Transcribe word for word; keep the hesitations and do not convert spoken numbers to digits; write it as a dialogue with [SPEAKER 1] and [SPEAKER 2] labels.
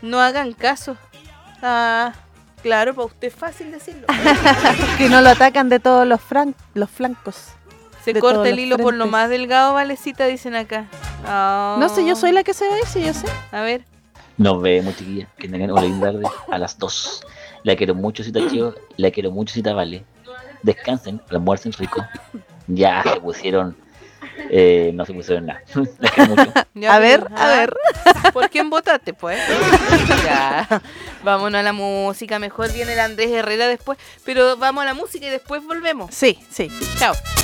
[SPEAKER 1] No hagan caso. Ah, claro, para usted es fácil decirlo.
[SPEAKER 2] Que no lo atacan de todos los, fran- los flancos.
[SPEAKER 1] Se
[SPEAKER 2] de
[SPEAKER 1] corta
[SPEAKER 2] todos
[SPEAKER 1] el
[SPEAKER 2] los
[SPEAKER 1] hilo por lo
[SPEAKER 2] frentes.
[SPEAKER 1] más delgado, Valecita, dicen acá. Oh.
[SPEAKER 2] No sé, yo soy la que se va a ir, sí, yo sé.
[SPEAKER 1] A ver.
[SPEAKER 3] Nos vemos, chiquilla. Que tengan una linda tarde a las dos. La quiero mucho, Cita Chio. La quiero mucho, Cita Vale. Descansen, almuercen rico. Ya se pusieron. Eh, no se pusieron nada. La quiero mucho.
[SPEAKER 1] Ya,
[SPEAKER 2] A ver,
[SPEAKER 1] pero,
[SPEAKER 2] a
[SPEAKER 1] ah,
[SPEAKER 2] ver.
[SPEAKER 1] ¿Por quién votaste, pues? Ya. Vámonos a la música. Mejor viene el Andrés Herrera después. Pero vamos a la música y después volvemos.
[SPEAKER 2] Sí, sí.
[SPEAKER 1] Chao.